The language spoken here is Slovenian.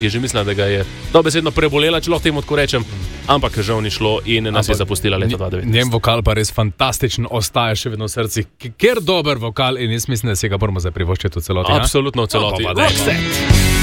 je že mislila, da ga je dobesedno prebolela, če lahko temu tako rečem, ampak žal ni šlo in nas je zapustila leta 2019. Njen vokal pa res fantastičen, ostaja še vedno v srcih. Ker dober vokal in jaz mislim, da si ga moramo zdaj privoščiti v celoti. Absolutno v celoti. No,